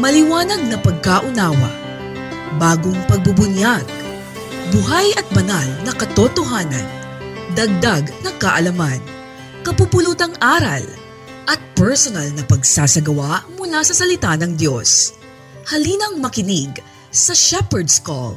Maliwanag na pagkaunawa, bagong pagbubunyag, buhay at banal na katotohanan, dagdag na kaalaman, kapupulutang aral, at personal na pagsasagawa mula sa salita ng Diyos. Halinang makinig sa Shepherd's Call.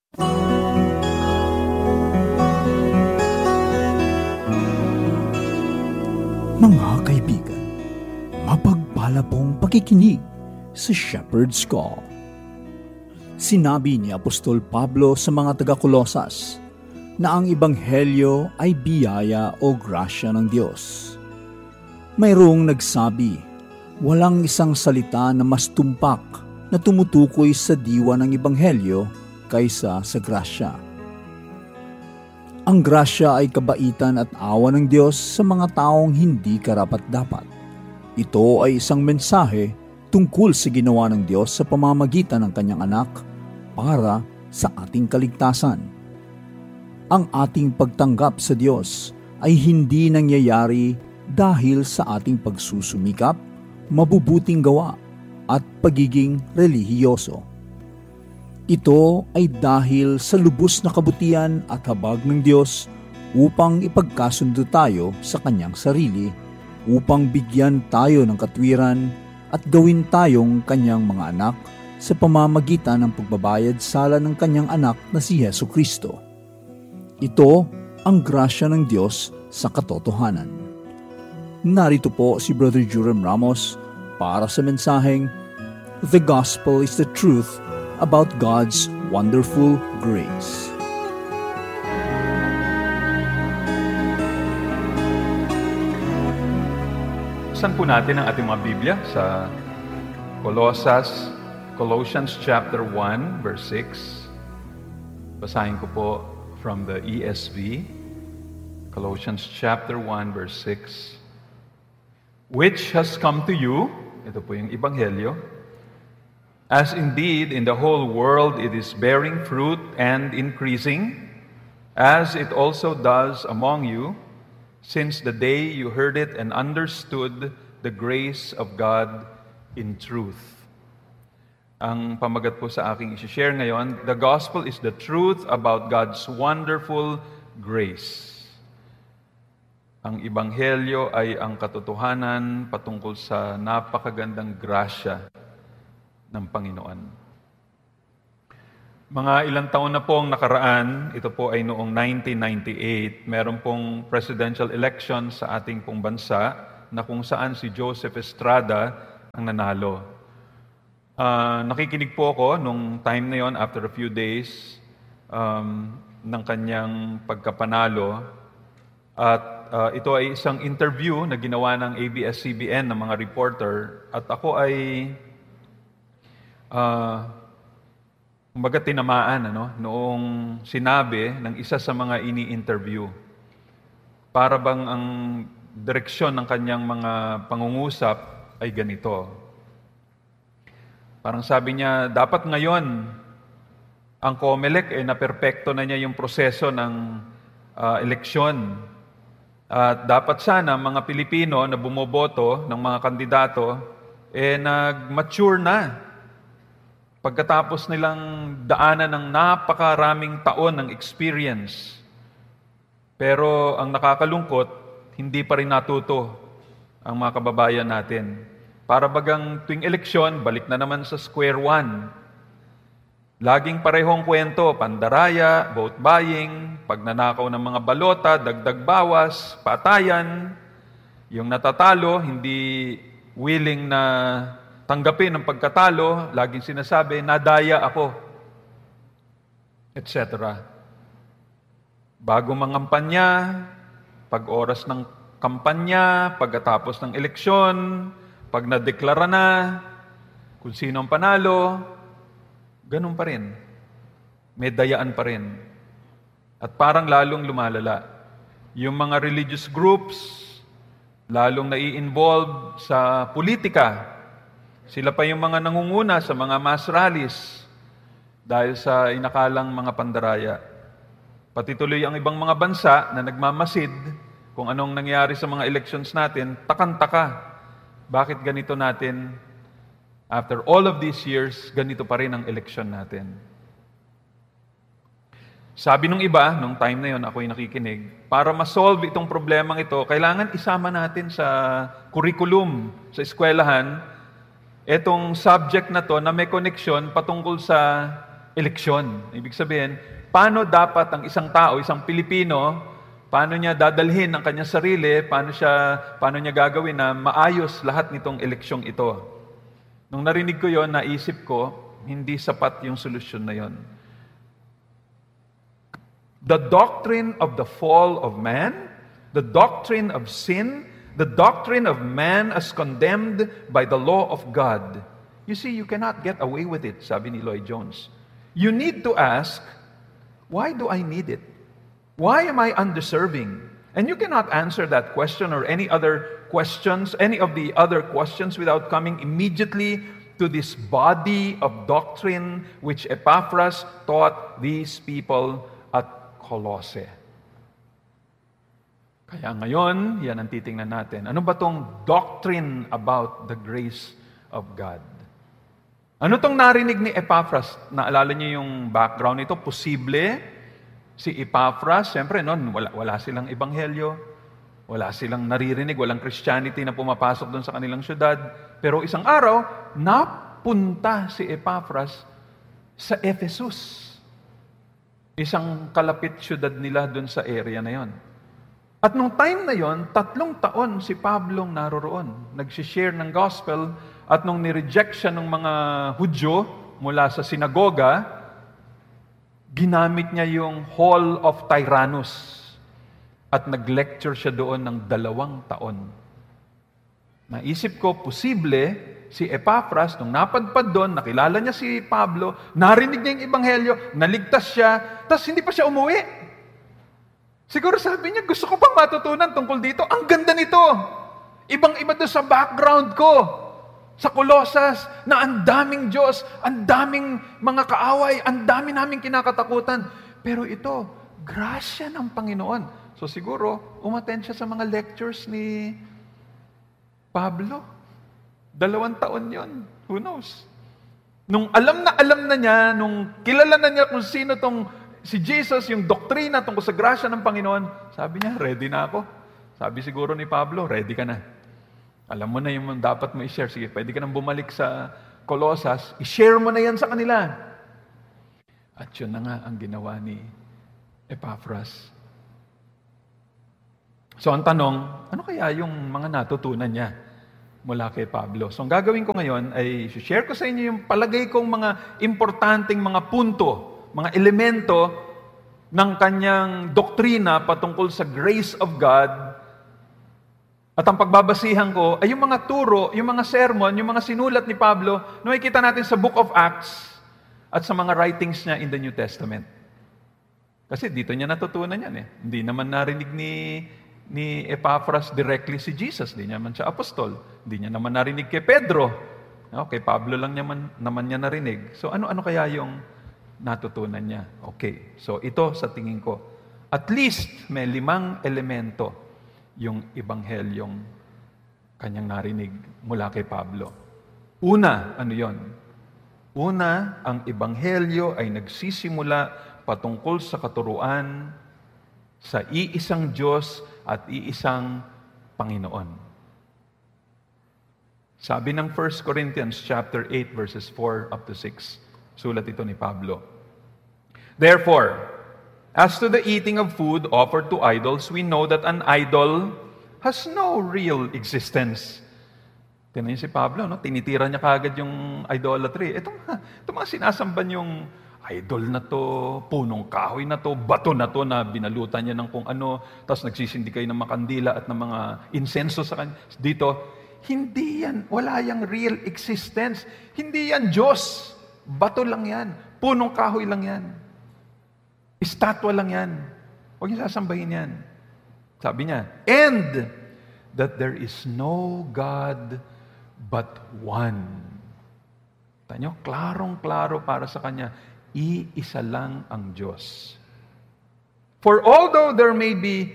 Mga kaibigan, mapagpala pong pakikinig sa Shepherd's Call. Sinabi ni Apostol Pablo sa mga taga-Kolosas na ang Ebanghelyo ay biyaya o grasya ng Diyos. Mayroong nagsabi, walang isang salita na mas tumpak na tumutukoy sa diwa ng Ebanghelyo kaysa sa grasya. Ang grasya ay kabaitan at awa ng Diyos sa mga taong hindi karapat-dapat. Ito ay isang mensahe tungkol sa ginawa ng Diyos sa pamamagitan ng kanyang anak para sa ating kaligtasan. Ang ating pagtanggap sa Diyos ay hindi nangyayari dahil sa ating pagsusumikap, mabubuting gawa at pagiging relihiyoso. Ito ay dahil sa lubos na kabutihan at habag ng Diyos upang ipagkasundo tayo sa kanyang sarili, upang bigyan tayo ng katwiran at gawin tayong kanyang mga anak sa pamamagitan ng pagbabayad sala ng kanyang anak na si Jesucristo. Ito ang grasya ng Diyos sa katotohanan. Narito po si Brother Joram Ramos para sa mensaheng The Gospel is the Truth about God's Wonderful Grace. Saan po natin ang ating mga Biblia? Sa Colossians chapter 1, verse 6. Basahin ko po from the ESV. Colossians chapter 1, verse 6. Which has come to you, ito po yung Ebanghelyo, as indeed in the whole world it is bearing fruit and increasing, as it also does among you, since the day you heard it and understood the grace of God in truth. Ang pamagat po sa aking isi-share ngayon, the gospel is the truth about God's wonderful grace. Ang Ebanghelyo ay ang katotohanan patungkol sa napakagandang grasya ng Panginoon. Mga ilang taon na pong nakaraan, ito po ay noong 1998, meron pong presidential election sa ating pong bansa na kung saan si Joseph Estrada ang nanalo. Nakikinig po ako nung time na yon after a few days ng kanyang pagkapanalo. At ito ay isang interview na ginawa ng ABS-CBN ng mga reporter. At ako ay kumbaga tinamaan noong sinabi ng isa sa mga ini-interview. Para bang ang direksyon ng kanyang mga pangungusap ay ganito. Parang sabi niya, dapat ngayon ang COMELEC na perpekto na niya yung proseso ng eleksyon. At dapat sana mga Pilipino na bumoboto ng mga kandidato nag-mature na. Pagkatapos nilang daanan ng napakaraming taon ng experience. Pero ang nakakalungkot, hindi pa rin natuto ang mga kababayan natin. Para bagang tuwing eleksyon, balik na naman sa square one. Laging parehong kwento, pandaraya, vote buying, pagnanakaw ng mga balota, dagdag bawas, patayan. Yung natatalo, hindi willing na tanggapin ang pagkatalo, laging sinasabi, nadaya ako, etc. Bago mangampanya, pag oras ng kampanya, pagkatapos ng eleksyon, pag nadeklara na, kung sino ang panalo, ganun pa rin. May dayaan pa rin. At parang lalong lumalala. Yung mga religious groups, lalong nai-involve sa politika. Sila pa yung mga nangunguna sa mga mass rallies dahil sa inakalang mga pandaraya. Pati tuloy ang ibang mga bansa na nagmamasid kung anong nangyari sa mga elections natin, takang-taka. Bakit ganito natin After all of these years, ganito pa rin ang eleksyon natin. Sabi nung iba, nung time na yon ako'y nakikinig, para ma-solve itong problemang ito, kailangan isama natin sa curriculum, sa eskwelahan, itong subject na to na may connection patungkol sa eleksyon. Ibig sabihin, paano dapat ang isang tao, isang Pilipino, paano niya dadalhin ang kanyang sarili, paano niya gagawin na maayos lahat nitong eleksyong ito. Nung narinig ko yon, naisip ko, hindi sapat yung solusyon na yon. The doctrine of the fall of man, the doctrine of sin, the doctrine of man as condemned by the law of God. You see, you cannot get away with it, sabi ni Lloyd Jones. You need to ask, why do I need it? Why am I undeserving? And you cannot answer that question or any of the other questions without coming immediately to this body of doctrine which Epaphras taught these people at Colossae. Kaya ngayon, yan ang titingnan natin. Ano ba tong doctrine about the grace of God? Ano tong narinig ni Epaphras? Naalala niyo yung background nito? Posible si Epaphras, siyempre noon, wala silang ebanghelyo, wala silang naririnig, walang Christianity na pumapasok doon sa kanilang syudad. Pero isang araw, napunta si Epaphras sa Ephesus. Isang kalapit syudad nila doon sa area na yon. At nung time na yon, 3 taon si Pablong naroroon. Nag-share ng gospel at nung nireject siya ng mga Hudyo mula sa sinagoga, ginamit niya yung Hall of Tyrannus at nag-lecture siya doon ng 2 taon. Naisip ko, posible si Epaphras, nung napadpad doon, nakilala niya si Pablo, narinig niya yung ebanghelyo, naligtas siya, tapos hindi pa siya umuwi. Siguro sabi niya, gusto ko pang matutunan tungkol dito. Ang ganda nito! Ibang-iba doon sa background ko. Sa Colosas, na ang daming Diyos, ang daming mga kaaway, ang dami naming kinakatakutan. Pero ito, grasya ng Panginoon. So siguro, umattend siya sa mga lectures ni Pablo. 2 taon yon. Who knows? Nung alam na niya, nung kilala na niya kung sino si Jesus, yung doktrina tungkol sa grasya ng Panginoon, sabi niya, ready na ako. Sabi siguro ni Pablo, ready ka na. Alam mo na yung dapat mo i-share. Sige, pwede ka nang bumalik sa Colosas. I-share mo na yan sa kanila. At yun na nga ang ginawa ni Epaphras. So ang tanong, ano kaya yung mga natutunan niya mula kay Pablo? So ang gagawin ko ngayon ay share ko sa inyo yung palagay kong mga importanteng mga punto, mga elemento ng kanyang doktrina patungkol sa grace of God. At ang pagbabasihan ko ay yung mga turo, yung mga sermon, yung mga sinulat ni Pablo na makikita natin sa Book of Acts at sa mga writings niya in the New Testament. Kasi dito niya natutunan yan eh. Hindi naman narinig ni Epaphras directly si Jesus. Hindi naman siya apostol. Hindi niya naman narinig kay Pedro. No, kay Pablo lang naman niya narinig. So ano kaya yung natutunan niya? Okay. So ito sa tingin ko. At least may 5 elemento yung ebanghelyong kanyang narinig mula kay Pablo. Una, ano yon? Una, ang ebanghelyo ay nagsisimula patungkol sa katuruan sa iisang Diyos at iisang Panginoon. Sabi ng 1 Corinthians chapter 8 verses 4 up to 6. Sulat ito ni Pablo. Therefore, as to the eating of food offered to idols, we know that an idol has no real existence. Tingnan niyo si Pablo, no? Tinitira niya kaagad yung idolatry. Ito mga sinasamban yung idol na to, punong kahoy na to, bato na to na binalutan niya ng kung ano, tapos nagsisindi kayo ng makandila at ng mga insenso sa kanya. Dito, hindi yan, wala yang real existence. Hindi yan Diyos. Bato lang yan. Punong kahoy lang yan. Estatwa lang yan. Huwag niyo sasambahin yan. Sabi niya, and that there is no God but one. Tanyo, klarong-klaro para sa kanya, iisa lang ang Diyos. For although there may be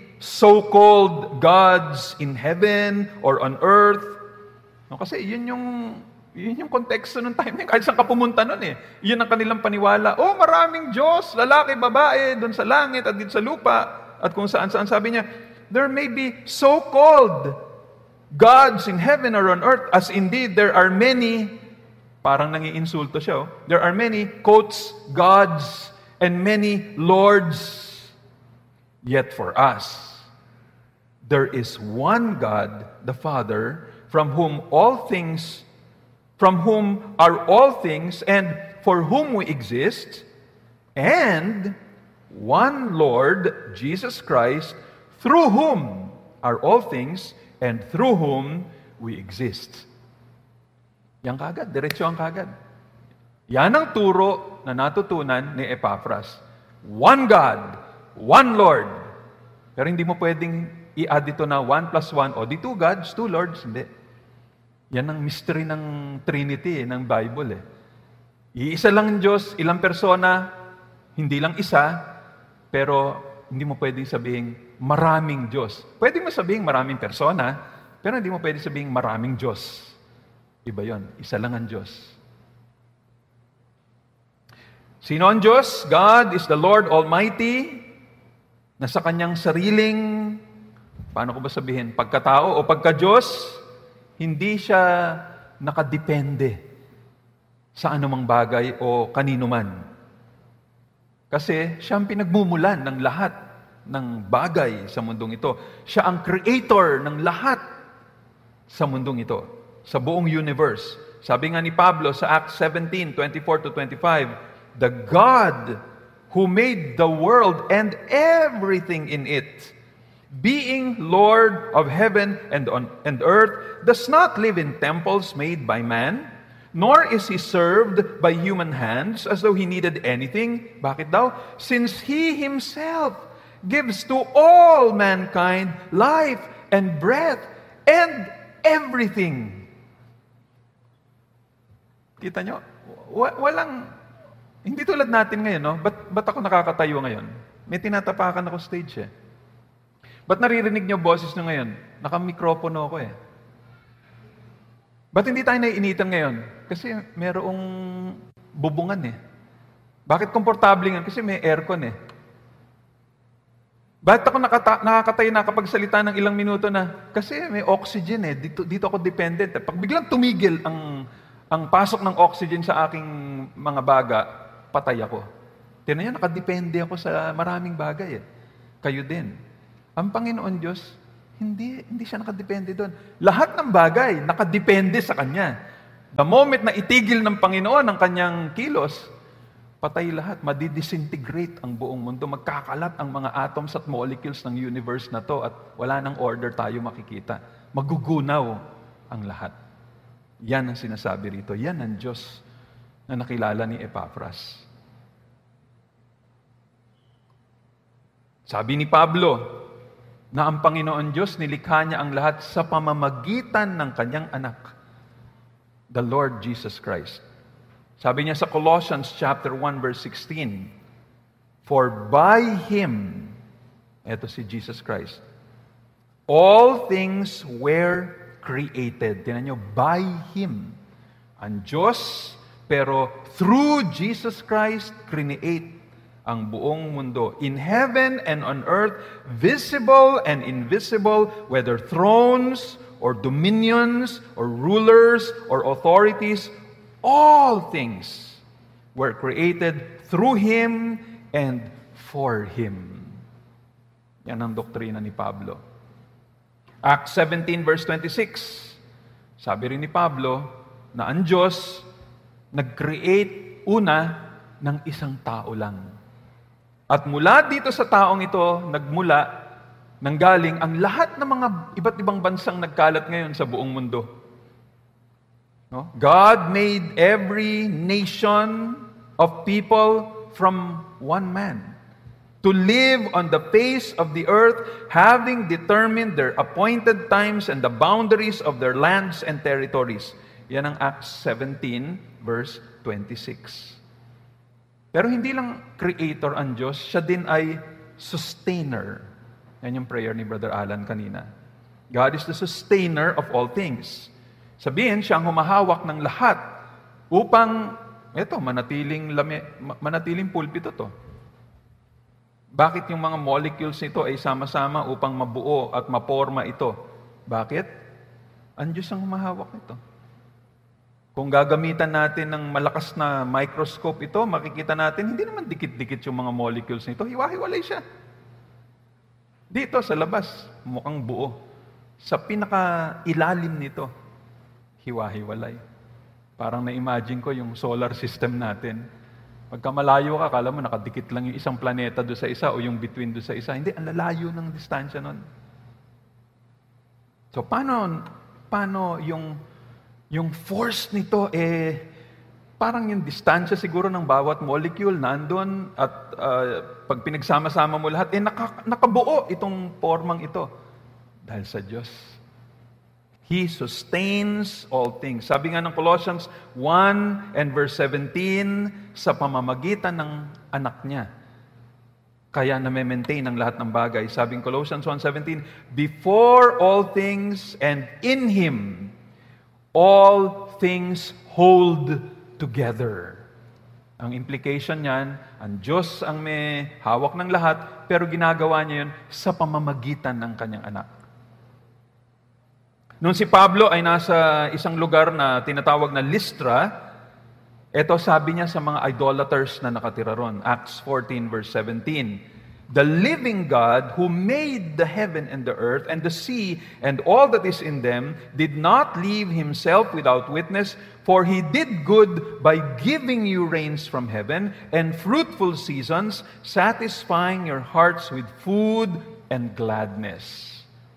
so-called gods in heaven or on earth, no, kasi yun yung Yun yung konteksto nung time na yun. Kahit saan ka pumunta nun eh. Yun ang kanilang paniwala. Oh, maraming Diyos, lalaki, babae, doon sa langit at dito sa lupa. At kung saan-saan. Sabi niya, there may be so-called gods in heaven or on earth, as indeed there are many, parang nangiinsulto siya, there are many, quotes, gods and many lords. Yet for us, there is one God, the Father, from whom are all things, and for whom we exist, and one Lord, Jesus Christ, through whom are all things, and through whom we exist. Yan kagad, diretsyon kagad. Yan ang turo na natutunan ni Epaphras. One God, one Lord. Pero hindi mo pwedeng i-add ito na 1 plus 1, o di 2 gods, 2 lords. Hindi. Yan ang mystery ng Trinity, ng Bible. Iisa lang ang Diyos, ilang persona, hindi lang isa, pero hindi mo pwedeng sabihin maraming Diyos. Pwede mo sabihin maraming persona, pero hindi mo pwedeng sabihin maraming Diyos. Iba yon, isa lang ang Diyos. Sino ang Diyos? God is the Lord Almighty, na sa kanyang sariling, paano ko ba sabihin, pagkatao o pagka-Diyos, hindi siya nakadepende sa anumang bagay o kanino man. Kasi siya ang pinagmumulan ng lahat ng bagay sa mundong ito. Siya ang creator ng lahat sa mundong ito, sa buong universe. Sabi nga ni Pablo sa Acts 17:24-25, the God who made the world and everything in it, being Lord of heaven and earth, does not live in temples made by man, nor is He served by human hands as though He needed anything. Bakit daw? Since He Himself gives to all mankind life and breath and everything. Kita nyo? Walang... Hindi tulad natin ngayon, no? Ba't ako nakakatayo ngayon? May tinatapakan ako stage eh. Ba't naririnig niyo boses nyo ngayon? Nakamikropono ako eh. Ba't hindi tayo naiinitan ngayon? Kasi merong bubungan eh. Bakit komportable nga? Kasi may aircon eh. Bakit ako nakakatayo nakapagsalita ng ilang minuto na? Kasi may oxygen eh. Dito ako dependent. Pag biglang tumigil ang pasok ng oxygen sa aking mga baga, patay ako. Tignan niyo, nakadepende ako sa maraming bagay eh. Kayo din. Ang Panginoon Diyos, hindi siya nakadepende doon. Lahat ng bagay, nakadepende sa Kanya. The moment na itigil ng Panginoon ang Kanyang kilos, patay lahat, madidisintegrate ang buong mundo, magkakalat ang mga atoms at molecules ng universe na to at wala nang order tayo makikita. Magugunaw ang lahat. Yan ang sinasabi rito. Yan ang Diyos na nakilala ni Epaphras. Sabi ni Pablo na ang Panginoon Diyos nilikha niya ang lahat sa pamamagitan ng kanyang anak, the Lord Jesus Christ. Sabi niya sa Colossians chapter 1 verse 16, for by Him, eto si Jesus Christ, all things were created. Tingnan niyo, by Him. Ang Diyos, pero through Jesus Christ, create ang buong mundo. In heaven and on earth, visible and invisible, whether thrones or dominions or rulers or authorities, all things were created through Him and for Him. Yan ang doktrina ni Pablo. Acts 17 verse 26, sabi rin ni Pablo na ang Diyos nag-create una ng isang tao lang. At mula dito sa taong ito, nanggaling ang lahat ng mga iba't ibang bansang nagkalat ngayon sa buong mundo. No? God made every nation of people from one man to live on the face of the earth, having determined their appointed times and the boundaries of their lands and territories. Yan ang Acts 17, verse 26. Pero hindi lang creator ang Diyos, siya din ay sustainer. Yan yung prayer ni Brother Alan kanina. God is the sustainer of all things. Sabihin, siya ang humahawak ng lahat upang, manatiling pulpito to. Bakit yung mga molecules nito ay sama-sama upang mabuo at maporma ito? Bakit? Ang Diyos ang humahawak nito. Kung gagamitan natin ng malakas na microscope ito, makikita natin, hindi naman dikit-dikit yung mga molecules nito. Hiwa-hiwalay siya. Dito sa labas, mukhang buo. Sa pinaka-ilalim nito, hiwa-hiwalay. Parang na-imagine ko yung solar system natin. Pagka malayo ka, akala mo nakadikit lang yung isang planeta doon sa isa o yung between doon sa isa. Hindi, ang lalayo ng distansya nun. So, paano yung force nito, parang yung distansya siguro ng bawat molecule nandun at pag pinagsama-sama mo lahat, nakabuo itong formang ito. Dahil sa Diyos. He sustains all things. Sabi nga ng Colossians 1 and verse 17, sa pamamagitan ng anak niya, kaya na-maintain ang lahat ng bagay. Sabi ng Colossians 1:17, before all things and in Him, all things hold together. Ang implication niyan, ang Diyos ang may hawak ng lahat, pero ginagawa niya yun sa pamamagitan ng kanyang anak. Nung si Pablo ay nasa isang lugar na tinatawag na Lystra, ito sabi niya sa mga idolaters na nakatira ron, Acts 14 verse 17, the living God who made the heaven and the earth and the sea and all that is in them did not leave Himself without witness, for He did good by giving you rains from heaven and fruitful seasons, satisfying your hearts with food and gladness.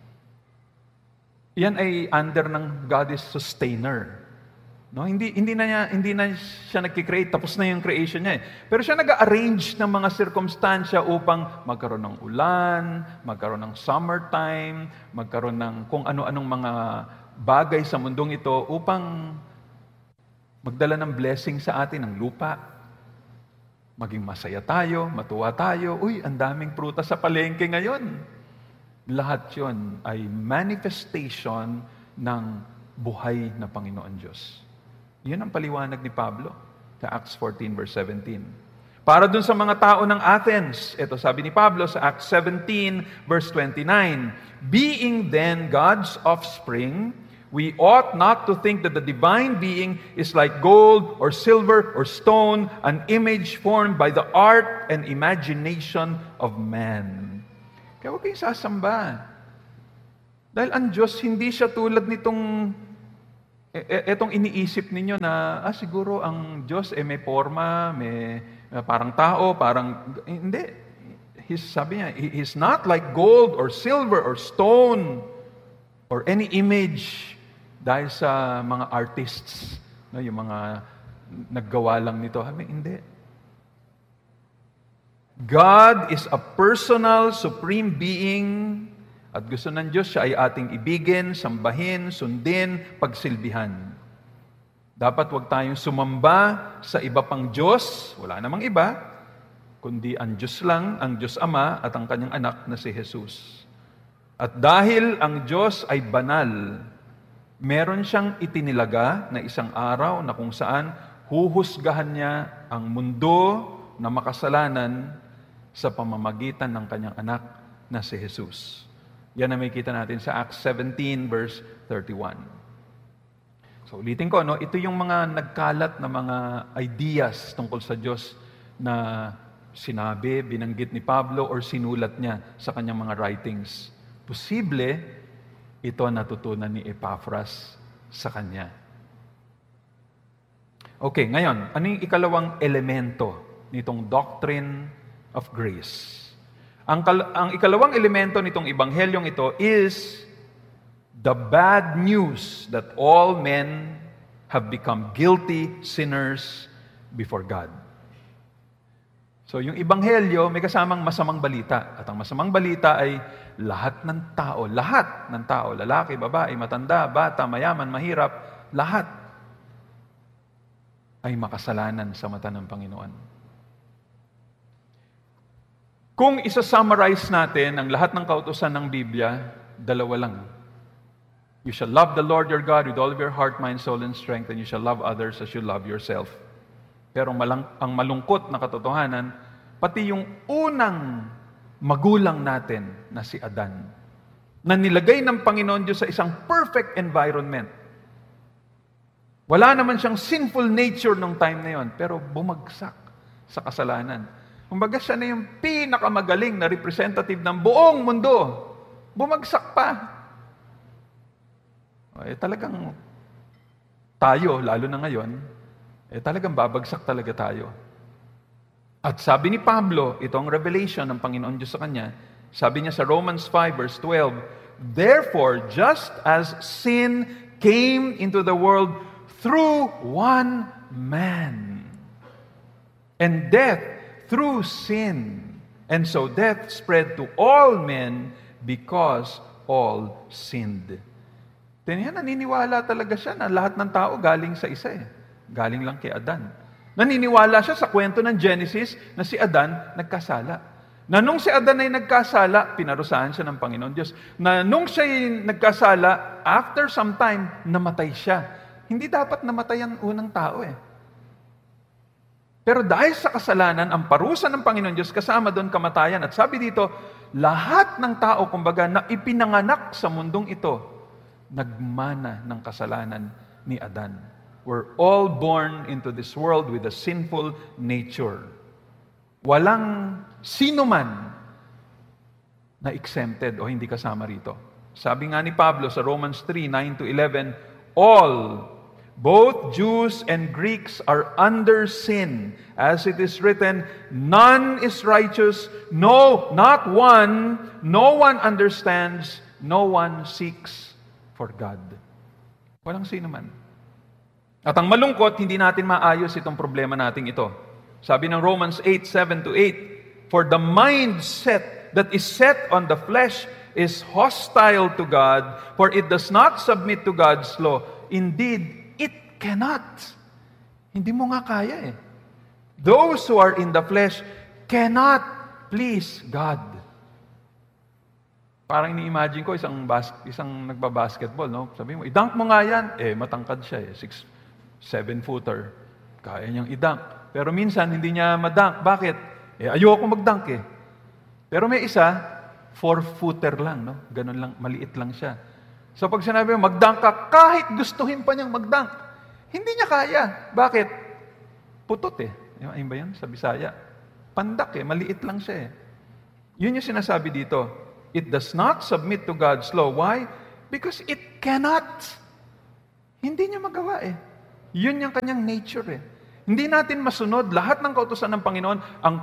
Yan ay under ng God is sustainer. No, hindi na siya nagki-create, tapos na yung creation niya. Pero siya nag-arrange ng mga circumstansya upang magkaroon ng ulan, magkaroon ng summertime, magkaroon ng kung ano-anong mga bagay sa mundong ito upang magdala ng blessing sa atin ng lupa. Maging masaya tayo, matuwa tayo. Uy, ang daming prutas sa palengke ngayon. Lahat yun ay manifestation ng buhay na Panginoon Diyos. Yun ang paliwanag ni Pablo sa Acts 14 verse 17. Para dun sa mga tao ng Athens, ito sabi ni Pablo sa Acts 17 verse 29, being then God's offspring, we ought not to think that the divine being is like gold or silver or stone, an image formed by the art and imagination of man. Kaya huwag kayong sasamba. Dahil ang Diyos, hindi siya tulad nitong etong iniisip ninyo na, siguro ang Diyos may forma, may parang tao, hindi. Sabi niya, He's not like gold or silver or stone or any image dahil sa mga artists, no, yung mga naggawa lang nito. Hindi. God is a personal, supreme being at gusto ng Diyos siya ay ating ibigin, sambahin, sundin, pagsilbihan. Dapat huwag tayong sumamba sa iba pang Diyos, wala namang iba, kundi ang Diyos lang, ang Diyos Ama at ang kanyang anak na si Jesus. At dahil ang Diyos ay banal, meron siyang itinilaga na isang araw na kung saan huhusgahan niya ang mundo na makasalanan sa pamamagitan ng kanyang anak na si Jesus. Yan ang makikita natin sa Acts 17 verse 31. So ulitin ko, no? Ito yung mga nagkalat na mga ideas tungkol sa Diyos na sinabi, binanggit ni Pablo or sinulat niya sa kanyang mga writings. Posible, ito natutunan ni Epaphras sa kanya. Okay, ngayon, ano yung ikalawang elemento nitong doctrine of grace? Ang ikalawang elemento nitong ebanghelyong ito is the bad news that all men have become guilty sinners before God. So yung ebanghelyo may kasamang masamang balita. At ang masamang balita ay lahat ng tao, lalaki, babae, matanda, bata, mayaman, mahirap, lahat ay makasalanan sa mata ng Panginoon. Kung isa-summarize natin ang lahat ng kautusan ng Biblia, dalawa lang. You shall love the Lord your God with all of your heart, mind, soul, and strength, and you shall love others as you love yourself. Pero ang malungkot na katotohanan, pati yung unang magulang natin na si Adan, na nilagay ng Panginoon Diyos sa isang perfect environment. Wala naman siyang sinful nature nung time na yon, pero bumagsak sa kasalanan. Kumbaga siya na yung pinakamagaling na representative ng buong mundo. Bumagsak pa. Talagang tayo, lalo na ngayon, talagang babagsak talaga tayo. At sabi ni Pablo, ito ang revelation ng Panginoon Diyos sa kanya, sabi niya sa Romans 5 verse 12, "Therefore, just as sin came into the world through one man, and death through sin, and so death spread to all men because all sinned." Naniniwala talaga siya na lahat ng tao galing sa isa eh. Galing lang kay Adan. Naniniwala siya sa kwento ng Genesis na si Adan nagkasala. Na nung si Adan ay nagkasala, pinarusahan siya ng Panginoon Diyos. Na nung siya ay nagkasala, after some time, namatay siya. Hindi dapat namatay ang unang tao eh. Pero dahil sa kasalanan, ang parusa ng Panginoon Diyos, kasama doon kamatayan. At sabi dito, lahat ng tao, kumbaga, na ipinanganak sa mundong ito, nagmana ng kasalanan ni Adan. We're all born into this world with a sinful nature. Walang sino man na exempted o hindi kasama rito. Sabi nga ni Pablo sa Romans 3:9-11, all, both Jews and Greeks are under sin. As it is written, none is righteous, no, not one, no one understands, no one seeks for God. Walang sino man. At ang malungkot, hindi natin maayos itong problema nating ito. Sabi ng Romans 8:7-8, "For the mindset that is set on the flesh is hostile to God, for it does not submit to God's law. Indeed, it cannot." Hindi mo nga kaya eh. Those who are in the flesh cannot please God. Parang ini-imagine ko isang nagba-basketball, no? Sabi mo, i-dunk mo nga yan. Matangkad siya 7-footer. Kaya niyang i-dunk. Pero minsan, hindi niya ma-dunk. Bakit? Ayoko mag-dunk eh. Pero may isa, 4-footer lang, no? Ganun lang, maliit lang siya. So pag sinabi mo, mag-dunk ka, kahit gustuhin pa niyang mag-dunk, hindi niya kaya. Bakit? Putot eh. Ayun ba yan? Sa Bisaya. Pandak eh, maliit lang siya eh. Yun yung sinasabi dito. It does not submit to God's law. Why? Because it cannot. Hindi niya magawa eh. Yun yung kanyang nature eh. Hindi natin masunod lahat ng kautusan ng Panginoon.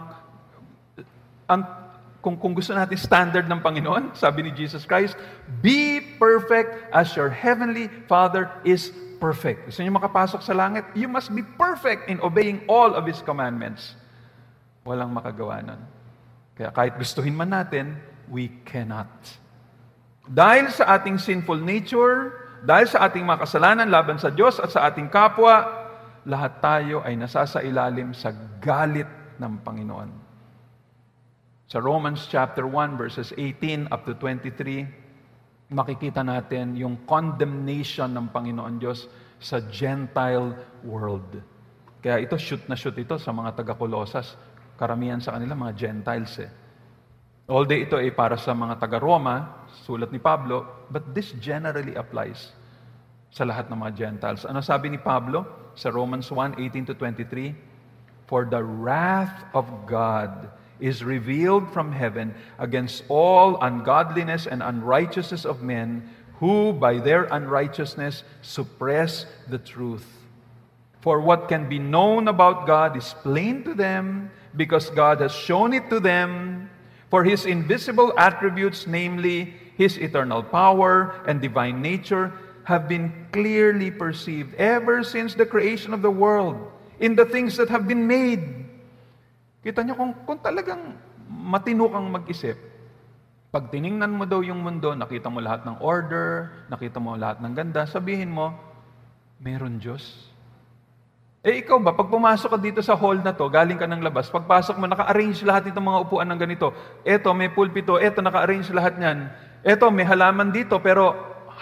Kung gusto natin standard ng Panginoon, sabi ni Jesus Christ, be perfect as your heavenly Father is perfect. Gusto niyo makapasok sa langit? You must be perfect in obeying all of His commandments. Walang makagawa nun. Kaya kahit gustuhin man natin, we cannot. Dahil sa ating sinful nature, dahil sa ating mga kasalanan laban sa Diyos at sa ating kapwa, lahat tayo ay nasasailalim sa galit ng Panginoon. Sa Romans chapter 1 verses 18 up to 23, makikita natin yung condemnation ng Panginoon Diyos sa Gentile world. Kaya ito, shoot na shoot ito sa mga taga-Colosas. Karamihan sa kanila, mga Gentiles eh. Although ito ay para sa mga taga-Roma, sulat ni Pablo, but this generally applies sa lahat ng mga Gentiles. Ano sabi ni Pablo sa Romans 1:18-23? For the wrath of God is revealed from heaven against all ungodliness and unrighteousness of men who by their unrighteousness suppress the truth. For what can be known about God is plain to them, because God has shown it to them. For His invisible attributes, namely His eternal power and divine nature, have been clearly perceived ever since the creation of the world in the things that have been made. Kita niyo kung talagang matino kang mag-isip, pag tiningnan mo daw yung mundo, nakita mo lahat ng order, nakita mo lahat ng ganda, sabihin mo, meron Diyos. Ikaw ba, pag pumasok ka dito sa hall na to, galing ka ng labas, pagpasok mo, naka-arrange lahat itong mga upuan ng ganito. Eto, may pulpito, eto, naka-arrange lahat niyan. Eto, may halaman dito, pero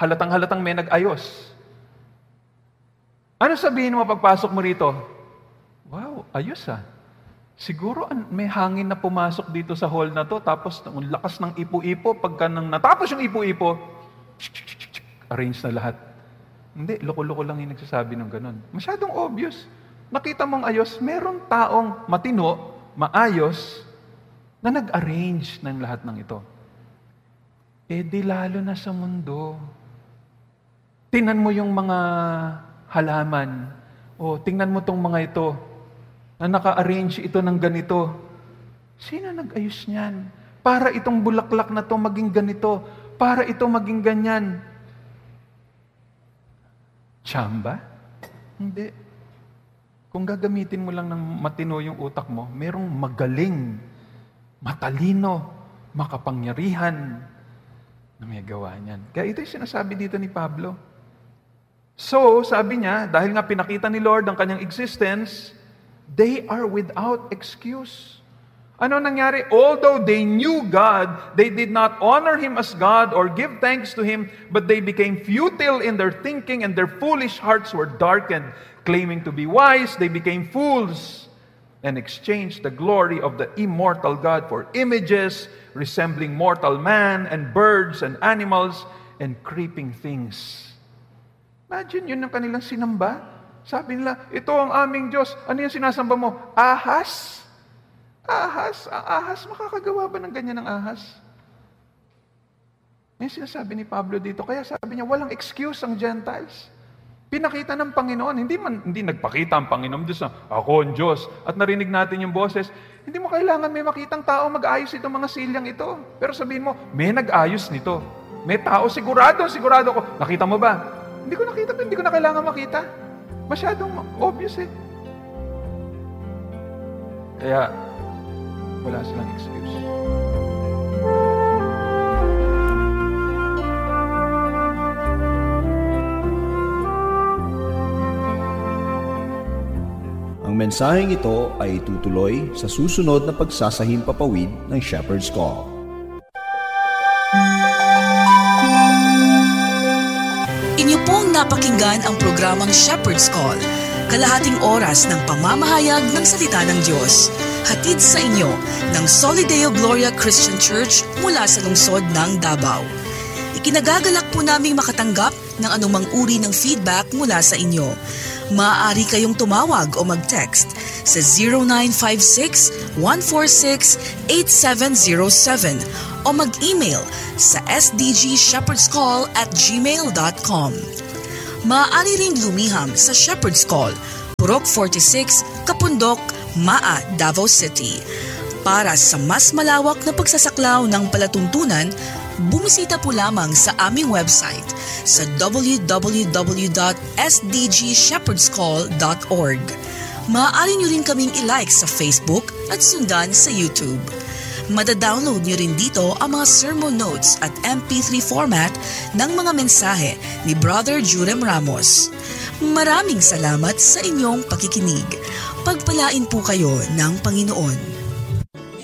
halatang-halatang may nag-ayos. Ano sabihin mo pagpasok mo rito? Wow, ayos ah. Siguro may hangin na pumasok dito sa hall na to, tapos ang lakas ng ipo-ipo, pagka nang natapos yung ipo-ipo, arrange na lahat. Hindi, loko-loko lang yung nagsasabi ng ganun. Masyadong obvious. Nakita mong ayos, merong taong matino, maayos, na nag-arrange ng lahat ng ito. Di lalo na sa mundo. Tingnan mo yung mga halaman. Tingnan mo tong mga ito, na naka-arrange ito ng ganito. Sino nag-ayos niyan? Para itong bulaklak na to maging ganito. Para ito maging ganyan. Tsamba? Hindi. Kung gagamitin mo lang ng matino yung utak mo, merong magaling, matalino, makapangyarihan na may gawa niyan. Kaya ito yung sinasabi dito ni Pablo. So, sabi niya, dahil nga pinakita ni Lord ang kanyang existence, they are without excuse. Ano nangyari? Although they knew God, they did not honor Him as God or give thanks to Him, but they became futile in their thinking and their foolish hearts were darkened. Claiming to be wise, they became fools and exchanged the glory of the immortal God for images resembling mortal man and birds and animals and creeping things. Imagine, yun ang kanilang sinamba. Sabi nila, ito ang aming Diyos. Ano yung sinasamba mo? Ahas? Ahas? Ang ahas, makakagawa ba ng ganyan ng ahas? Yung sinasabi ni Pablo dito, kaya sabi niya, walang excuse ang Gentiles. Pinakita ng Panginoon, hindi nagpakita ang Panginoon Diyos na, ako ang Diyos, at narinig natin yung boses. Hindi mo kailangan may makitang tao mag-ayos itong mga silyang ito. Pero sabihin mo, may nag-ayos nito. May tao, sigurado ko. Nakita mo ba? Hindi ko nakita, hindi ko na kailangan makita. Masyadong obvious eh. Kaya, wala silang excuse. Ang mensaheng ito ay tutuloy sa susunod na pagsasahimpapawid ng Shepherd's Call. Inyo pong napakinggan ang programang Shepherd's Call, kalahating oras ng pamamahayag ng salita ng Diyos. Hatid sa inyo ng Solideo Gloria Christian Church mula sa lungsod ng Davao. Ikinagagalak po naming makatanggap ng anumang uri ng feedback mula sa inyo. Maaari kayong tumawag o mag-text sa 0956-146-8707 o mag-email sa sdgshepherd'scall@gmail.com. Maaari ring lumiham sa Shepherd's Call, Purok 46, Kapundok, Maa, Davao City. Para sa mas malawak na pagsasaklaw ng palatuntunan, bumisita po lamang sa aming website sa www.sdgshepherd'scall.org. Maaari nyo rin kaming i-like sa Facebook at sundan sa YouTube. Madadownload nyo rin dito ang mga sermon notes at MP3 format ng mga mensahe ni Brother Jurem Ramos. Maraming salamat sa inyong pakikinig. Pagpalain po kayo ng Panginoon.